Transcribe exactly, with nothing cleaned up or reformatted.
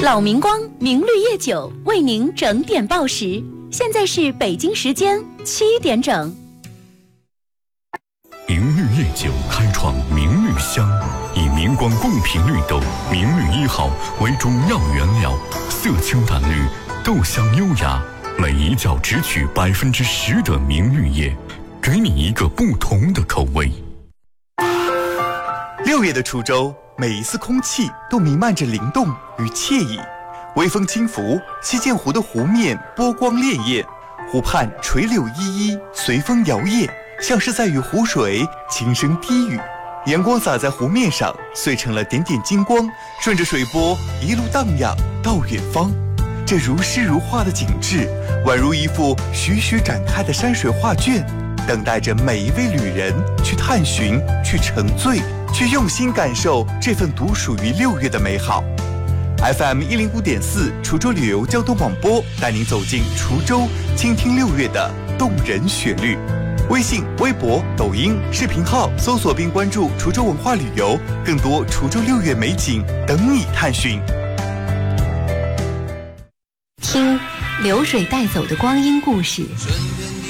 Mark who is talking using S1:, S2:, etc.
S1: 老明光明绿叶酒为您整点报时，现在是北京时间七点整。
S2: 明绿叶酒开创明绿香，以明光贡品绿豆明绿一号为主要原料，色清淡绿，豆香优雅，每一窖只取百分之十的明绿叶，给你一个不同的口味。
S3: 六月的滁州，每一丝空气都弥漫着灵动与惬意。微风轻拂，西涧湖的湖面波光潋滟，湖畔垂柳依依，随风摇曳，像是在与湖水轻声低语。阳光洒在湖面上，碎成了点点金光，顺着水波一路荡漾到远方。这如诗如画的景致，宛如一幅徐徐展开的山水画卷，等待着每一位旅人去探寻，去沉醉，去用心感受这份独属于六月的美好。F M 一零五点四滁州旅游交通广播带您走进滁州，倾听六月的动人旋律。微信、微博、抖音、视频号搜索并关注滁州文化旅游，更多滁州六月美景等你探寻。
S1: 听流水带走的光阴故事，